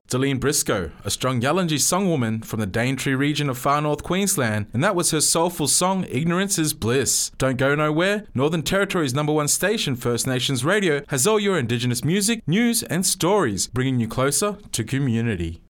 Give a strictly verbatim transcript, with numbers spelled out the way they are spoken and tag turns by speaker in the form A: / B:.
A: Delene Briscoe, a strong Yalanji songwoman from the Daintree region of far north Queensland, and that was her soulful song Ignorance is Bliss. Don't go nowhere, Northern Territory's number one station, First Nations Radio, has all your Indigenous music, news and stories, bringing you closer to community.